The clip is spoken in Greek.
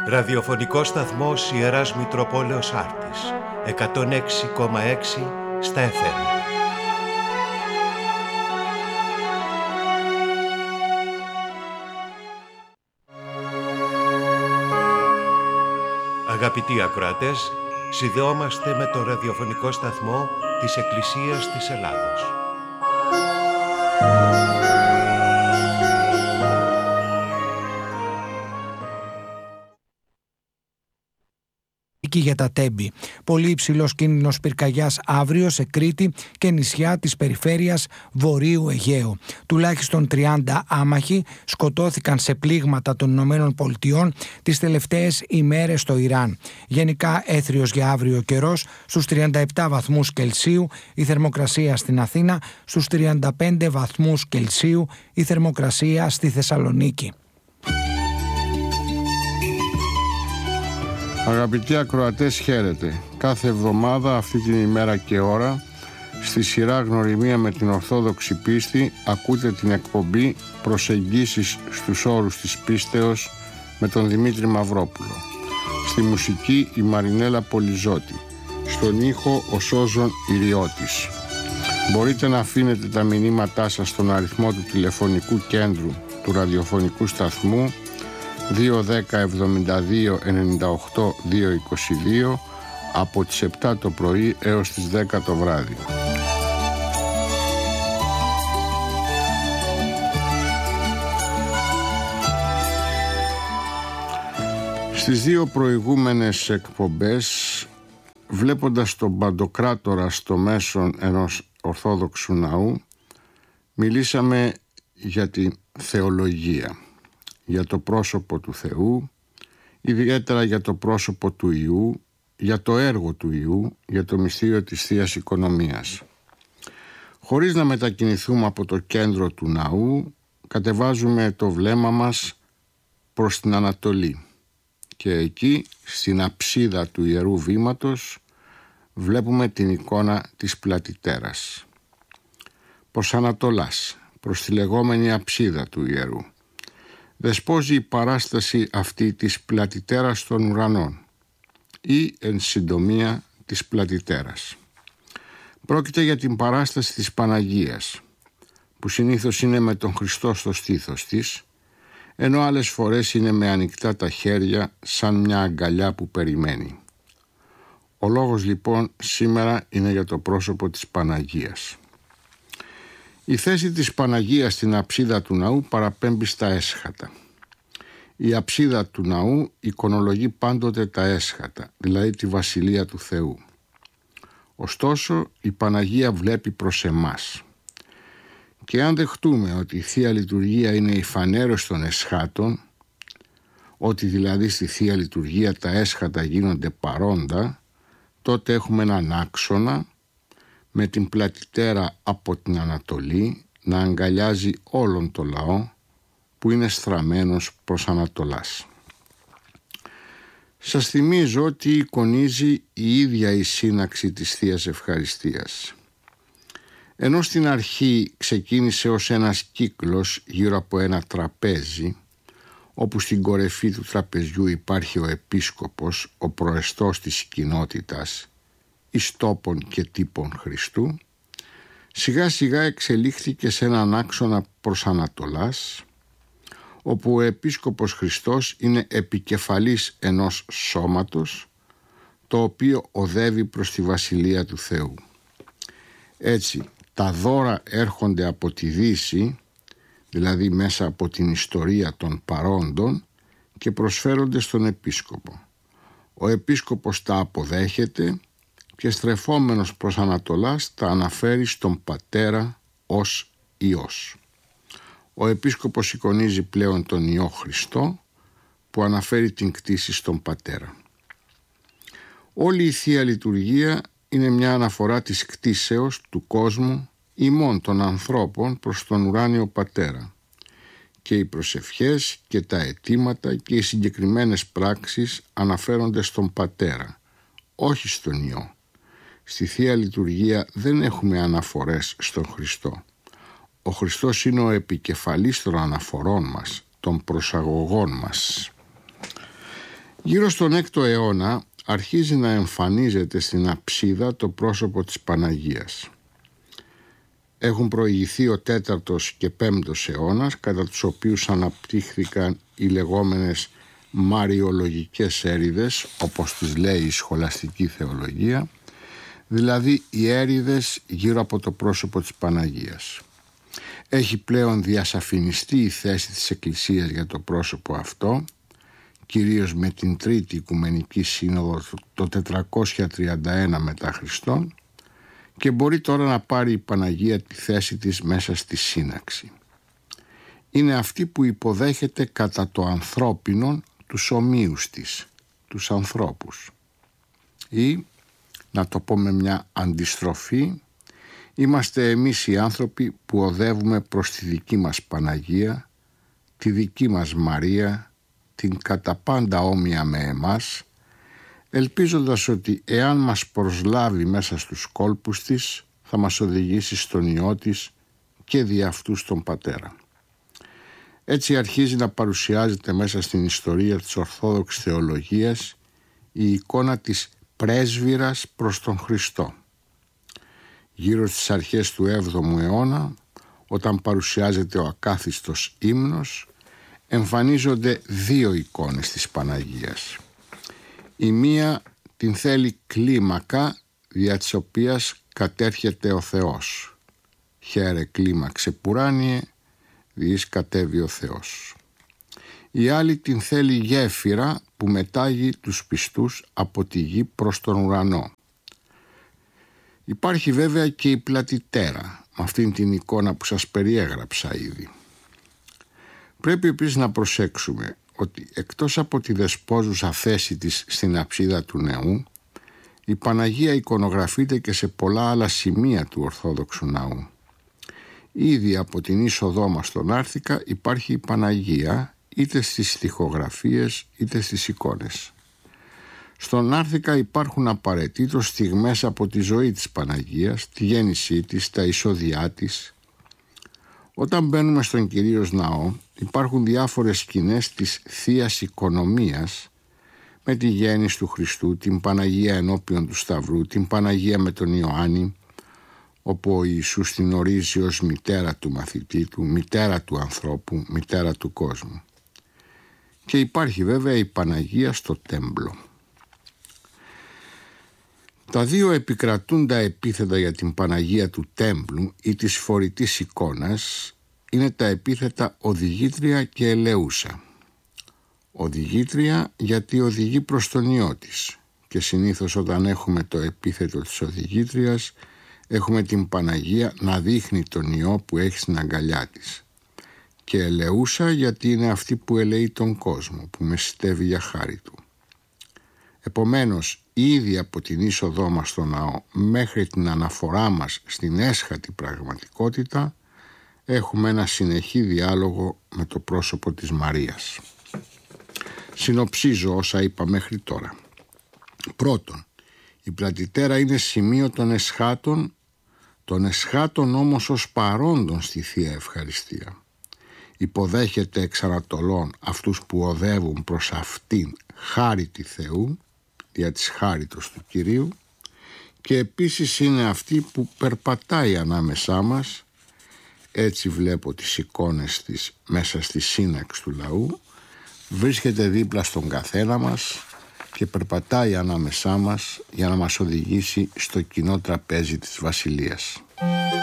Ραδιοφωνικός σταθμός Ιεράς Μητροπόλεως Άρτης, 106,6 στα FM. Αγαπητοί ακροατές, συνδεόμαστε με το ραδιοφωνικό σταθμό της Εκκλησίας της Ελλάδος. Για τα Τέμπη. Πολύ υψηλός κίνδυνος πυρκαγιάς αύριο σε Κρήτη και νησιά της περιφέρειας Βορείου Αιγαίου. Τουλάχιστον 30 άμαχοι σκοτώθηκαν σε πλήγματα των Ηνωμένων Πολιτειών τις τελευταίες ημέρες στο Ιράν. Γενικά έθριος για αύριο καιρός, στους 37 βαθμούς Κελσίου η θερμοκρασία στην Αθήνα, στους 35 βαθμούς Κελσίου η θερμοκρασία στη Θεσσαλονίκη. Αγαπητοί ακροατές, χαίρετε. Κάθε εβδομάδα αυτή την ημέρα και ώρα στη σειρά Γνωριμία με την Ορθόδοξη Πίστη ακούτε την εκπομπή Προσεγγίσεις στους όρους της πίστεως με τον Δημήτρη Μαυρόπουλο. Στη μουσική η Μαρινέλα Πολυζώτη. Στον ήχο ο Σώζον Ιριώτης. Μπορείτε να αφήνετε τα μηνύματά σας στον αριθμό του τηλεφωνικού κέντρου του ραδιοφωνικού σταθμού 210 72 98 222 από τις 7 το πρωί έως τις 10 το βράδυ. Στις δύο προηγούμενες εκπομπές, βλέποντας τον Παντοκράτορα στο μέσον ενός Ορθόδοξου ναού, μιλήσαμε για τη θεολογία, για το πρόσωπο του Θεού, ιδιαίτερα για το πρόσωπο του Ιού, για το έργο του Ιού, για το μυστήριο της Θείας Οικονομίας. Χωρίς να μετακινηθούμε από το κέντρο του ναού, κατεβάζουμε το βλέμμα μας προς την Ανατολή και εκεί, στην αψίδα του Ιερού Βήματος, βλέπουμε την εικόνα της Πλατητέρας. Προς Ανατολάς, προς τη λεγόμενη αψίδα του Ιερού, δεσπόζει η παράσταση αυτή της Πλατητέρας των ουρανών ή εν συντομία της Πλατητέρας. Πρόκειται για την παράσταση της Παναγίας, που συνήθως είναι με τον Χριστό στο στήθος της, ενώ άλλες φορές είναι με ανοιχτά τα χέρια σαν μια αγκαλιά που περιμένει. Ο λόγος λοιπόν σήμερα είναι για το πρόσωπο της Παναγίας. Η θέση της Παναγίας στην αψίδα του ναού παραπέμπει στα έσχατα. Η αψίδα του ναού εικονολογεί πάντοτε τα έσχατα, δηλαδή τη Βασιλεία του Θεού. Ωστόσο, η Παναγία βλέπει προς εμάς. Και αν δεχτούμε ότι η Θεία Λειτουργία είναι η φανέρωση των εσχάτων, ότι δηλαδή στη Θεία Λειτουργία τα έσχατα γίνονται παρόντα, τότε έχουμε έναν άξονα με την Πλατητέρα από την Ανατολή να αγκαλιάζει όλον το λαό που είναι στραμμένος προς Ανατολάς. Σας θυμίζω ότι εικονίζει η ίδια η σύναξη της Θείας Ευχαριστίας. Ενώ στην αρχή ξεκίνησε ως ένας κύκλος γύρω από ένα τραπέζι, όπου στην κορυφή του τραπεζιού υπάρχει ο επίσκοπος, ο προεστός της κοινότητας, εις τόπων και τύπων Χριστού, σιγά σιγά εξελίχθηκε σε έναν άξονα προς Ανατολάς, όπου ο επίσκοπος Χριστός είναι επικεφαλής ενός σώματος, το οποίο οδεύει προς τη Βασιλεία του Θεού. Έτσι, τα δώρα έρχονται από τη Δύση, δηλαδή μέσα από την ιστορία των παρόντων, και προσφέρονται στον επίσκοπο. Ο επίσκοπος τα αποδέχεται και στρεφόμενος προς Ανατολάς τα αναφέρει στον Πατέρα ως Υιός. Ο επίσκοπος εικονίζει πλέον τον Υιό Χριστό, που αναφέρει την κτήση στον Πατέρα. Όλη η Θεία Λειτουργία είναι μια αναφορά της κτήσεως του κόσμου ημών των ανθρώπων προς τον ουράνιο Πατέρα, και οι προσευχές και τα αιτήματα και οι συγκεκριμένες πράξεις αναφέρονται στον Πατέρα, όχι στον Υιό. Στη Θεία Λειτουργία δεν έχουμε αναφορές στον Χριστό. Ο Χριστός είναι ο επικεφαλής των αναφορών μας, των προσαγωγών μας. Γύρω στον 6ο αιώνα αρχίζει να εμφανίζεται στην αψίδα το πρόσωπο της Παναγίας. Έχουν προηγηθεί ο 4ος και 5ος αιώνας, κατά τους οποίους αναπτύχθηκαν οι λεγόμενες μαριολογικές έρηδες, όπως τις λέει η σχολαστική θεολογία, δηλαδή οι έρηδες γύρω από το πρόσωπο της Παναγίας. Έχει πλέον διασαφινιστεί η θέση της Εκκλησίας για το πρόσωπο αυτό, κυρίως με την Τρίτη Οικουμενική Σύνοδο το 431 μετά Χριστόν, και μπορεί τώρα να πάρει η Παναγία τη θέση της μέσα στη σύναξη. Είναι αυτή που υποδέχεται κατά το ανθρώπινον τους ομοίους της, τους ανθρώπους. Ή, να το πω με μια αντιστροφή, είμαστε εμείς οι άνθρωποι που οδεύουμε προς τη δική μας Παναγία, τη δική μας Μαρία, την κατά πάντα όμοια με εμάς, ελπίζοντας ότι εάν μας προσλάβει μέσα στους κόλπους της, θα μας οδηγήσει στον Υιό της και δι' αυτού στον Πατέρα. Έτσι αρχίζει να παρουσιάζεται μέσα στην ιστορία της Ορθόδοξης θεολογίας η εικόνα της πρέσβυρας προς τον Χριστό. Γύρω στις αρχές του 7ου αιώνα, όταν παρουσιάζεται ο ακάθιστος ύμνος, εμφανίζονται δύο εικόνες της Παναγίας. Η μία την θέλει κλίμακα, δια της οποίας κατέρχεται ο Θεός. Χαίρε κλίμαξε πουράνιε, διείς κατέβει ο Θεός. Η άλλη την θέλει γέφυρα που μετάγει τους πιστούς από τη γη προς τον ουρανό. Υπάρχει βέβαια και η πλατιτέρα, με αυτήν την εικόνα που σας περιέγραψα ήδη. Πρέπει επίσης να προσέξουμε ότι εκτός από τη δεσπόζουσα θέση της στην αψίδα του νεού, η Παναγία εικονογραφείται και σε πολλά άλλα σημεία του Ορθόδοξου ναού. Ήδη από την είσοδό μας στον Άρθικα υπάρχει η Παναγία, είτε στις στιχογραφίες είτε στις εικόνες. Στον Άρθικα υπάρχουν απαραίτητος στιγμές από τη ζωή της Παναγίας, τη γέννησή της, τα εισόδια της. Όταν μπαίνουμε στον Κυρίως Ναό, υπάρχουν διάφορες σκηνές της Θείας Οικονομίας, με τη γέννηση του Χριστού, την Παναγία ενώπιον του Σταυρού, την Παναγία με τον Ιωάννη, όπου ο Ιησούς την ορίζει ως μητέρα του μαθητή του, μητέρα του ανθρώπου, μητέρα του κόσμου. Και υπάρχει βέβαια η Παναγία στο τέμπλο. Τα δύο επικρατούντα επίθετα για την Παναγία του τέμπλου ή της φορητής εικόνας είναι τα επίθετα οδηγήτρια και ελεούσα. Οδηγήτρια γιατί οδηγεί προς τον Υιό της, και συνήθως όταν έχουμε το επίθετο της οδηγήτριας έχουμε την Παναγία να δείχνει τον Υιό που έχει στην αγκαλιά της. Και ελεούσα γιατί είναι αυτή που ελεεί τον κόσμο, που μεσητεύει για χάρη του. Επομένως, ήδη από την είσοδό μας στο ναό μέχρι την αναφορά μας στην έσχατη πραγματικότητα έχουμε ένα συνεχή διάλογο με το πρόσωπο της Μαρίας. Συνοψίζω όσα είπα μέχρι τώρα. Πρώτον, η πλατιτέρα είναι σημείο των εσχάτων όμως ως παρόντων στη Θεία Ευχαριστία. Υποδέχεται εξ ανατολών αυτούς που οδεύουν προς αυτήν χάρητη Θεού, δια της χάριτος του Κυρίου, και επίσης είναι αυτή που περπατάει ανάμεσά μας. Έτσι βλέπω τις εικόνες της μέσα στη σύναξη του λαού, βρίσκεται δίπλα στον καθένα μας και περπατάει ανάμεσά μας για να μας οδηγήσει στο κοινό τραπέζι της Βασιλείας.